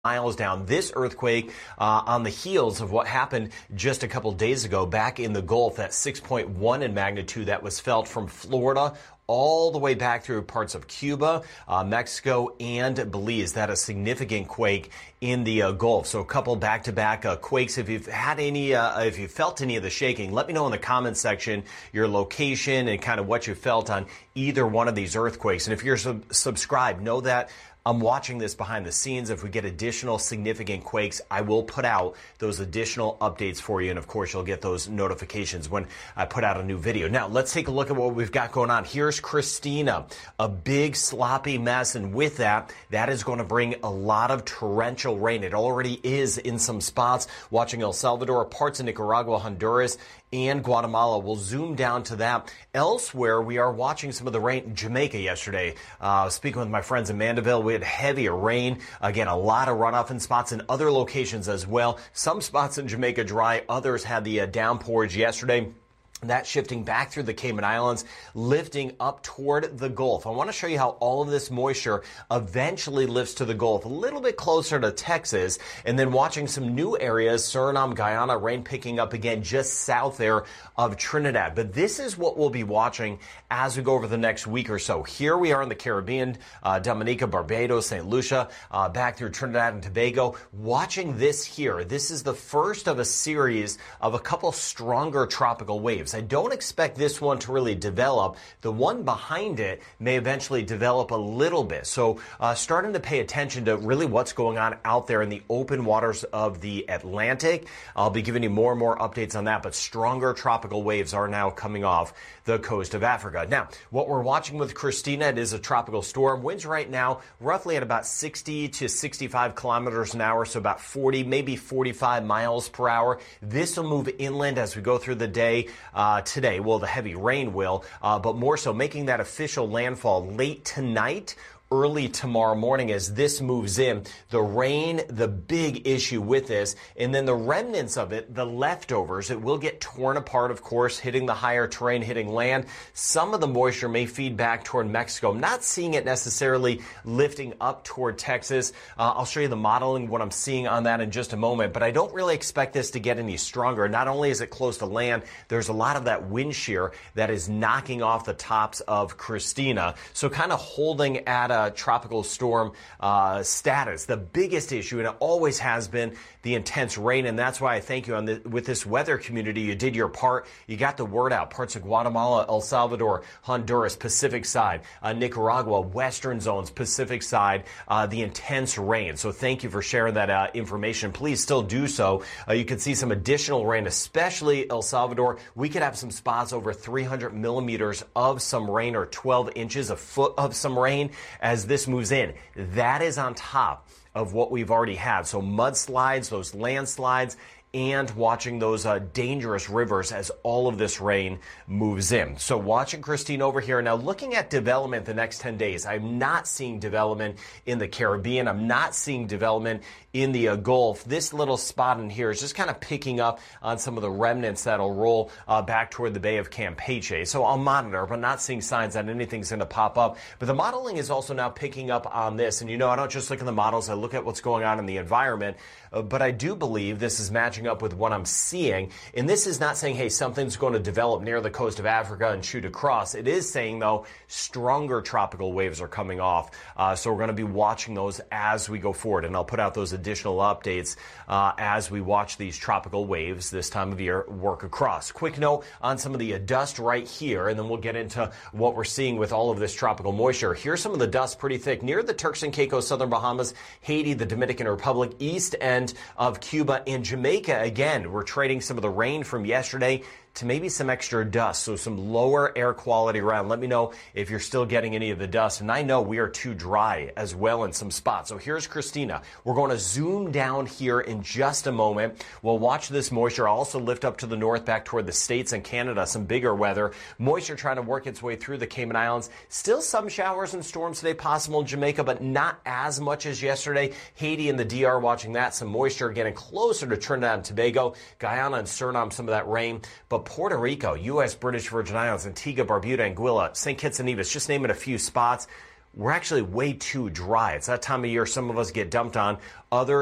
miles down. This earthquake on the heels of what happened just a couple days ago back in the Gulf, that 6.1 in magnitude that was felt from Florida all the way back through parts of Cuba, Mexico, and Belize. That a significant quake in the Gulf. So a couple back-to-back quakes. If you've had any, if you felt any of the shaking, let me know in the comments section your location and kind of what you felt on either one of these earthquakes. And if you're subscribed, know that I'm watching this behind the scenes. If we get additional significant quakes, I will put out those additional updates for you. And of course, you'll get those notifications when I put out a new video. Now, let's take a look at what we've got going on. Here's Christina, a big sloppy mess. And with that, that is going to bring a lot of torrential rain. It already is in some spots. Watching El Salvador, parts of Nicaragua, Honduras, and Guatemala. We'll zoom down to that. Elsewhere, we are watching some of the rain in Jamaica yesterday. Speaking with my friends in Mandeville, we had heavier rain. Again, a lot of runoff in spots in other locations as well. Some spots in Jamaica dry. Others had the downpours yesterday. That shifting back through the Cayman Islands, lifting up toward the Gulf. I want to show you how all of this moisture eventually lifts to the Gulf, a little bit closer to Texas, and then watching some new areas, Suriname, Guyana, rain picking up again just south there of Trinidad. But this is what we'll be watching as we go over the next week or so. Here we are in the Caribbean, Dominica, Barbados, St. Lucia, back through Trinidad and Tobago. Watching this here, this is the first of a series of a couple stronger tropical waves. I don't expect this one to really develop. The one behind it may eventually develop a little bit. So starting to pay attention to really what's going on out there in the open waters of the Atlantic. I'll be giving you more and more updates on that, but stronger tropical waves are now coming off the coast of Africa. Now, what we're watching with Christina, it is a tropical storm. Winds right now roughly at about 60 to 65 kilometers an hour, so about 40, maybe 45 miles per hour. This will move inland as we go through the day today. Well, the heavy rain will, but more so making that official landfall late tonight, early tomorrow morning as this moves in. The rain, the big issue with this, and then the remnants of it, the leftovers, it will get torn apart, of course, hitting the higher terrain, hitting land. Some of the moisture may feed back toward Mexico. I'm not seeing it necessarily lifting up toward Texas. I'll show you the modeling, what I'm seeing on that in just a moment, but I don't really expect this to get any stronger. Not only is it close to land, there's a lot of that wind shear that is knocking off the tops of Christina. So kind of holding at a tropical storm status. The biggest issue, and it always has been, the intense rain, and that's why I thank you with this weather community. You did your part. You got the word out. Parts of Guatemala, El Salvador, Honduras, Pacific side, Nicaragua, western zones, Pacific side, the intense rain. So thank you for sharing that information. Please still do so. You can see some additional rain, especially El Salvador. We could have some spots over 300 millimeters of some rain, or 12 inches, a foot of some rain as this moves in. That is on top of what we've already had. So mudslides, those landslides, and watching those dangerous rivers as all of this rain moves in. So watching Christine over here. Now looking at development the next 10 days, I'm not seeing development in the Caribbean. I'm not seeing development in the Gulf. This little spot in here is just kind of picking up on some of the remnants that'll roll back toward the Bay of Campeche. So I'll monitor, but not seeing signs that anything's going to pop up. But the modeling is also now picking up on this. And you know, I don't just look at the models, I look at what's going on in the environment. But I do believe this is matching up with what I'm seeing. And this is not saying, hey, something's going to develop near the coast of Africa and shoot across. It is saying, though, stronger tropical waves are coming off. So we're going to be watching those as we go forward. And I'll put out those additional updates as we watch these tropical waves this time of year work across. Quick note on some of the dust right here, and then we'll get into what we're seeing with all of this tropical moisture. Here's some of the dust pretty thick near the Turks and Caicos, southern Bahamas, Haiti, the Dominican Republic, east end of Cuba, and Jamaica. Again, we're trading some of the rain from yesterday to maybe some extra dust, so some lower air quality around. Let me know if you're still getting any of the dust. And I know we are too dry as well in some spots. So here's Christina. We're going to zoom down here in just a moment. We'll watch this moisture. I'll also lift up to the north back toward the States and Canada, some bigger weather. Moisture trying to work its way through the Cayman Islands. Still some showers and storms today possible in Jamaica, but not as much as yesterday. Haiti and the DR watching that. Some moisture getting closer to Trinidad and Tobago. Guyana and Suriname, some of that rain. But Puerto Rico, U.S. British Virgin Islands, Antigua, Barbuda, Anguilla, St. Kitts and Nevis, just naming a few spots. we're actually way too dry. It's that time of year some of us get dumped on. Others